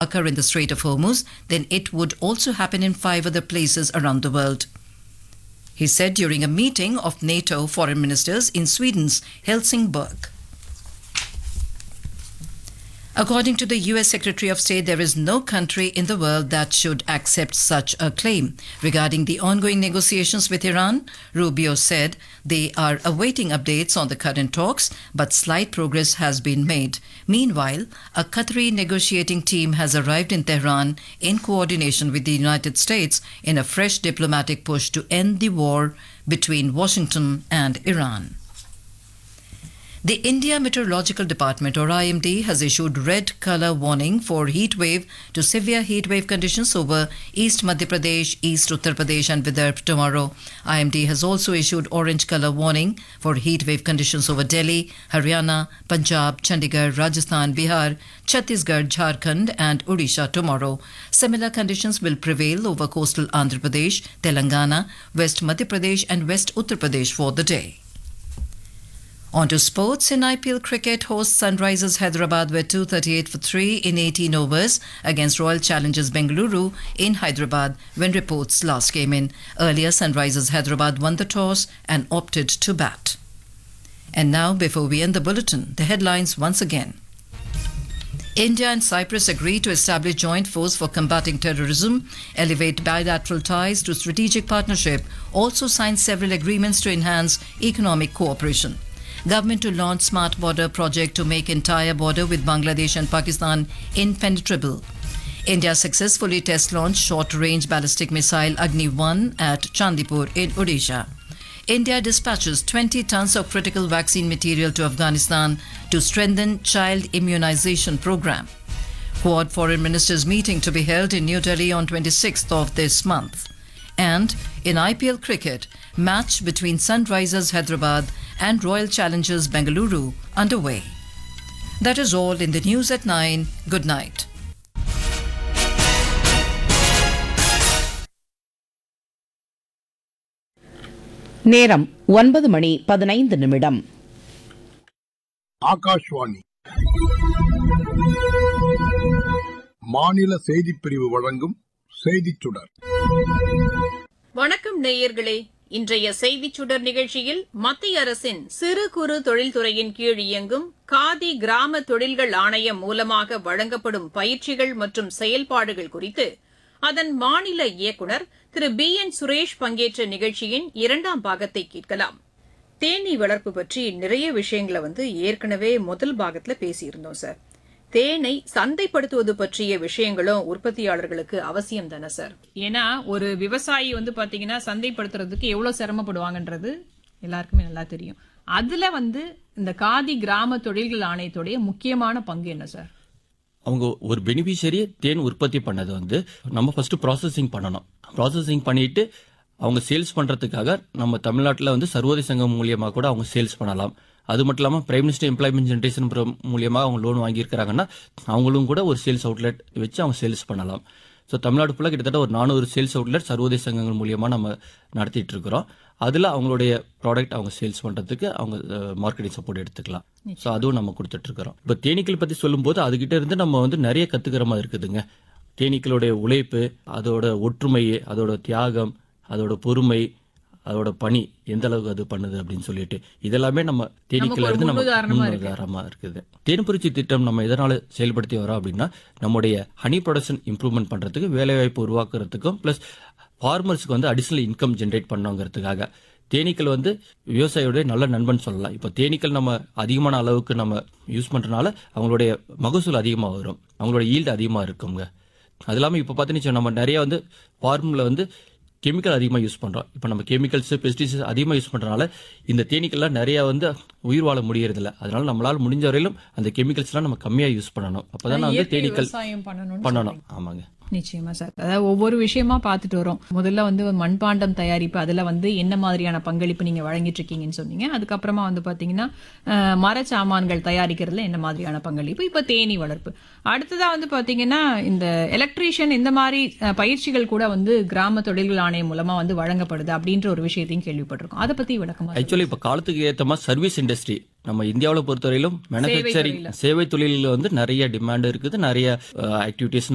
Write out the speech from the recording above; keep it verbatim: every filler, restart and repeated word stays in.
occur in the Strait of Hormuz, then it would also happen in five other places around the world. He said during a meeting of NATO foreign ministers in Sweden's Helsingborg. According to the U S Secretary of State, there is no country in the world that should accept such a claim. Regarding the ongoing negotiations with Iran, Rubio said they are awaiting updates on the current talks, but slight progress has been made. Meanwhile, a Qatari negotiating team has arrived in Tehran in coordination with the United States in a fresh diplomatic push to end the war between Washington and Iran. The India Meteorological Department, or I M D, has issued red colour warning for heat wave to severe heat wave conditions over East Madhya Pradesh, East Uttar Pradesh and Vidarbha tomorrow. I M D has also issued orange colour warning for heat wave conditions over Delhi, Haryana, Punjab, Chandigarh, Rajasthan, Bihar, Chhattisgarh, Jharkhand and Odisha tomorrow. Similar conditions will prevail over coastal Andhra Pradesh, Telangana, West Madhya Pradesh and West Uttar Pradesh for the day. On to sports. In I P L cricket, hosts Sunrisers Hyderabad were two thirty-eight for three in eighteen overs against Royal Challengers Bengaluru in Hyderabad when reports last came in. Earlier, Sunrisers Hyderabad won the toss and opted to bat. And now, before we end the bulletin, the headlines once again. India and Cyprus agree to establish joint force for combating terrorism, elevate bilateral ties to strategic partnership, also signed several agreements to enhance economic cooperation. Government to launch Smart Border project to make entire border with Bangladesh and Pakistan impenetrable. India successfully test launched short-range ballistic missile Agni one at Chandipur in Odisha. India dispatches twenty tons of critical vaccine material to Afghanistan to strengthen child immunization program. Quad foreign ministers meeting to be held in New Delhi on twenty-sixth of this month. And in I P L cricket, match between Sunrisers Hyderabad and Royal Challengers Bengaluru underway. That is all in the news at nine. Good night. நேரம் ஒன்பது மணி பதினைந்து நிமிடம். ஆகாஷ்வாணி மாநில செய்திப் பிரிவு வழங்கும் செய்திச் சுடர். வணக்கம் நேயர்களே. இன்றைய செய்திச் சுடர் நிகழ்ச்சியில் மத்திய அரசின் சிறு குறு தொழில்துறையின் கீழ் இயங்கும் காதி கிராம தொழில்கள் ஆணையம் மூலமாக வழங்கப்படும் பயிற்சிகள் மற்றும் செயல்பாடுகள் குறித்து அதன் மாநில இயக்குநர் திரு பி என் சுரேஷ் பங்கேற்ற நிகழ்ச்சியின் இரண்டாம் பாகத்தை கேட்கலாம். தேனீ வளர்ப்பு பற்றி நிறைய விஷயங்களை வந்து ஏற்கனவே முதல் பாகத்துல பேசியிருந்தோம் சார். தேனை சந்தைப்படுத்துவது பற்றிய விஷயங்களும் உற்பத்தியாளர்களுக்கு அவசியம் தானே சார்? ஏன்னா ஒரு விவசாயி வந்து பாத்தீங்கன்னா சந்தைப்படுத்துறதுக்கு எவ்வளவு சிரமப்படுவாங்கன்றது எல்லாருக்குமே நல்லா தெரியும். அதுல வந்து இந்த காதி கிராம தொழில்கள் ஆணையத்துடைய முக்கியமான பங்கு என்ன சார்? அவங்க ஒரு பெனிஃபிஷியரி தேன் உற்பத்தி பண்ணது வந்து நம்ம ஃபர்ஸ்ட் ப்ராசஸிங் பண்ணணும். ப்ராசஸிங் பண்ணிட்டு அவங்க சேல்ஸ் பண்றதுக்காக நம்ம தமிழ்நாட்டில் வந்து சர்வதேச சங்கம் மூலியமாக கூட அவங்க சேல்ஸ் பண்ணலாம். அது மட்டும் இல்லாமல் பிரைம் மினிஸ்டர் எம்ப்ளாய்மெண்ட் ஜென்ரேஷன் மூலியமாக அவங்க லோன் வாங்கியிருக்கிறாங்கன்னா அவங்களும் கூட ஒரு சேல்ஸ் அவுட்லெட் வச்சு அவங்க சேல்ஸ் பண்ணலாம். ஸோ தமிழ்நாடு ஃபுல்லாக கிட்டத்தட்ட ஒரு நானூறு சேல்ஸ் அவுட்லெட் சர்வதேச சங்கங்கள் மூலியமாக நம்ம நடத்திட்டு இருக்கிறோம். அதில் அவங்களுடைய ப்ராடக்ட் அவங்க சேல்ஸ் பண்ணுறதுக்கு அவங்க மார்க்கெட்டிங் சப்போர்ட் எடுத்துக்கலாம். ஸோ அதுவும் நம்ம கொடுத்துட்டு இருக்கிறோம். இப்போ தேனீக்கள் பற்றி சொல்லும்போது அதுகிட்ட இருந்து நம்ம வந்து நிறைய கற்றுக்கிற மாதிரி இருக்குதுங்க. தேனீக்களுடைய உழைப்பு, அதோட ஒற்றுமை, அதோட தியாகம், அதோட பொறுமை, அதோட பணி எந்த அளவுக்கு அது பண்ணுது அப்படின்னு சொல்லிட்டு இதெல்லாமே நம்ம தேனீக்கள் இருந்து நம்ம முன்னுதாரணமா இருக்குது. தேன்புரட்சி திட்டம் நம்ம எதனால செயல்படுத்தி வரோம் அப்படின்னா நம்முடைய ஹனி ப்ரொடக்ஷன் இம்ப்ரூவ்மெண்ட் பண்றதுக்கு, வேலைவாய்ப்பு உருவாக்குறதுக்கும், பிளஸ் ஃபார்மர்ஸ்க்கு வந்து அடிஷனல் இன்கம் ஜென்ரேட் பண்ணுங்கிறதுக்காக. தேனீக்கள் வந்து விவசாயியோட நல்ல நண்பன் சொல்லலாம். இப்போ தேனீக்கள் நம்ம அதிகமான அளவுக்கு நம்ம யூஸ் பண்றதுனால அவங்களுடைய மகசூல் அதிகமாக வரும், அவங்களோட ஈல்டு அதிகமாக இருக்குங்க. அது இல்லாமல் இப்போ பார்த்தீங்கன்னா நம்ம நிறைய வந்து ஃபார்மில் வந்து கெமிக்கல் அதிகமாக யூஸ் பண்ணுறோம். இப்போ நம்ம கெமிக்கல்ஸ், பெஸ்டிசைட்ஸ் அதிகமாக யூஸ் பண்ணுறதுனால இந்த தேனீக்கள்லாம் நிறைய வந்து உயிர் வாழ முடியறதில்ல. அதனால நம்மளால முடிஞ்ச வரையிலும் அந்த கெமிக்கல்ஸ்லாம் நம்ம கம்மியாக யூஸ் பண்ணணும். அப்போதான் வந்து தேனீக்கள் பண்ணணும். ஆமாங்க, நிச்சயமா சார். அதாவது ஒவ்வொரு விஷயமா பார்த்துட்டு வரோம். முதல்ல வந்து மண்பாண்டம் தயாரிப்பு, அதுல வந்து என்ன மாதிரியான பங்களிப்பு நீங்க வழங்கிட்டு இருக்கீங்கன்னு சொன்னீங்க. அதுக்கப்புறமா வந்து பாத்தீங்கன்னா மரச்சாமான்கள் தயாரிக்கிறதுல என்ன மாதிரியான பங்களிப்பு, இப்ப தேனீ வளர்ப்பு. அடுத்ததா வந்து பாத்தீங்கன்னா இந்த எலக்ட்ரீஷியன், இந்த மாதிரி பயிற்சிகள் கூட வந்து கிராம தொழில்கள் ஆணையம் மூலமா வந்து வழங்கப்படுது அப்படின்ற ஒரு விஷயத்தையும் கேள்விப்பட்டிருக்கோம். அதை பத்தி விளக்கமா? ஆக்சுவலி இப்ப காலத்துக்கு ஏற்ற மாதிரி சர்வீஸ் இண்டஸ்ட்ரி நம்ம இந்தியாவில் பொறுத்தவரையிலும் மேனுஃபேக்சரிங் சேவை தொழிலில் வந்து நிறைய டிமாண்ட் இருக்குது, நிறைய ஆக்டிவிட்டிஸ்